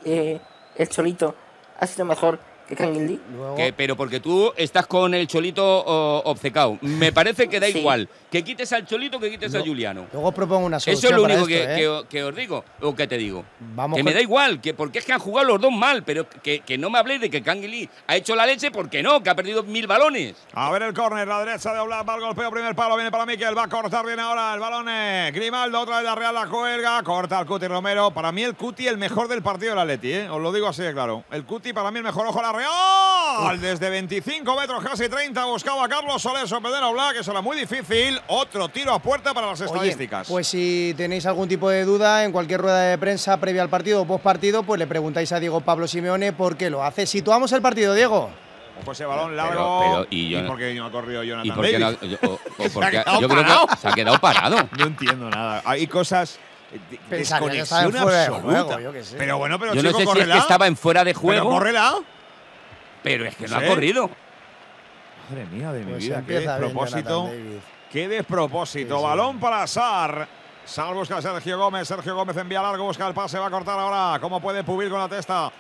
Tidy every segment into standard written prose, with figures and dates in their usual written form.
que el Cholito ha sido mejor que Kangin Lee? Pero porque tú estás con el Cholito obcecado. Me parece que da igual que quites al Cholito que quites a Juliano. Luego propongo una solución. Eso es lo único esto, que os digo, o que te digo. Vamos que me da igual, porque es que han jugado los dos mal, pero que no me habléis de que Kangin Lee ha hecho la leche, porque no, que ha perdido 1000 balones. A ver el córner, la derecha de Oblak, va al golpeo, primer palo, viene para Miquel, va a cortar bien ahora el balón. Grimaldo, otra vez la Real, la cuelga, corta el Cuti Romero. Para mí el Cuti el mejor del partido del Atleti, os lo digo así de claro. El Cuti para mí el mejor, ojo la Real. Desde 25 metros, casi 30, buscaba a Carlos Soler sorprender a Oblak, eso era muy difícil. Otro tiro a puerta para las estadísticas. Pues si tenéis algún tipo de duda en cualquier rueda de prensa previa al partido o post partido, pues le preguntáis a Diego Pablo Simeone por qué lo hace. Situamos el partido, Diego. Pues ese balón largo. ¿Y por qué no ha corrido Jonathan ¿Y por qué David? porque yo creo que se ha quedado parado. No entiendo nada. Hay cosas. Desconexión absoluta. Pero bueno, pero yo chico, no sé córrela. si es que estaba en fuera de juego. Pero córrela. Pero es que no ha corrido. Madre mía de mi Pues vida, qué despropósito. Qué despropósito. Sí. Balón para Sar. Sar busca a Sergio Gómez. Sergio Gómez envía largo, busca el pase, va a cortar ahora. ¿Cómo puede Pubil con la testa?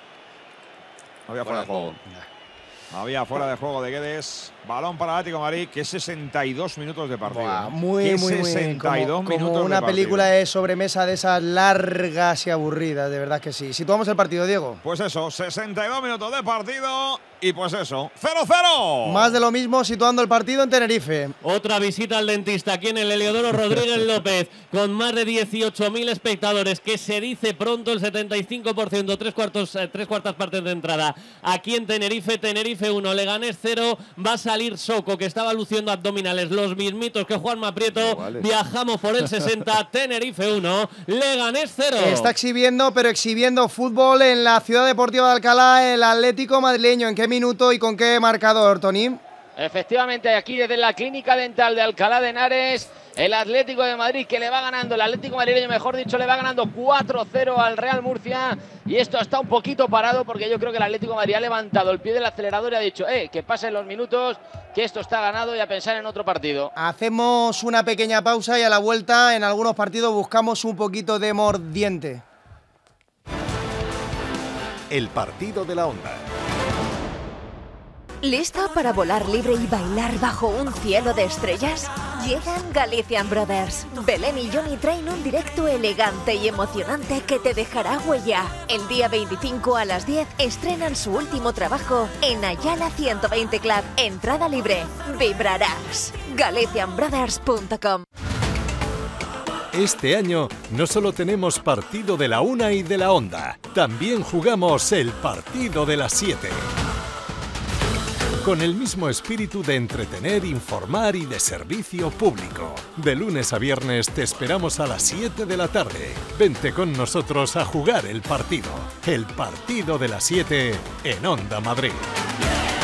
Había fuera de juego. Había fuera de juego de Guedes. Balón para Atlético de Madrid, que es 62 minutos de partido. Buah, muy 62 minutos como una película de sobremesa de esas largas y aburridas, de verdad que sí. Situamos el partido, Diego. Pues eso, 62 minutos de partido y pues eso, 0-0. Más de lo mismo situando el partido en Tenerife. Otra visita al dentista aquí en el Heliodoro Rodríguez López, con más de 18.000 espectadores, que se dice pronto el 75%, tres cuartas partes de entrada. Aquí en Tenerife, Tenerife 1, Leganés 0, va a salir Soco, que estaba luciendo abdominales, los mismitos que Juanma Prieto. Viajamos por el 60, Tenerife 1, Leganés 0. Está exhibiendo, pero exhibiendo fútbol en la Ciudad Deportiva de Alcalá, el Atlético madrileño. ¿En qué minuto y con qué marcador, Tony? Efectivamente, aquí desde la Clínica Dental de Alcalá de Henares, el Atlético de Madrid que le va ganando, el Atlético madrileño mejor dicho, le va ganando 4-0 al Real Murcia, y esto está un poquito parado porque yo creo que el Atlético de Madrid ha levantado el pie del acelerador y ha dicho, que pasen los minutos, que esto está ganado y a pensar en otro partido. Hacemos una pequeña pausa y a la vuelta en algunos partidos buscamos un poquito de mordiente. El partido de la Onda. ¿Listo para volar libre y bailar bajo un cielo de estrellas? Llegan Galician Brothers. Belén y Johnny traen un directo elegante y emocionante que te dejará huella. El día 25 a las 10 estrenan su último trabajo en Ayala 120 Club. Entrada libre. Vibrarás. GalicianBrothers.com. Este año no solo tenemos partido de la 1 y de la Onda, también jugamos el partido de las 7. Con el mismo espíritu de entretener, informar y de servicio público. De lunes a viernes te esperamos a las 7 de la tarde. Vente con nosotros a jugar el partido. El partido de las 7 en Onda Madrid.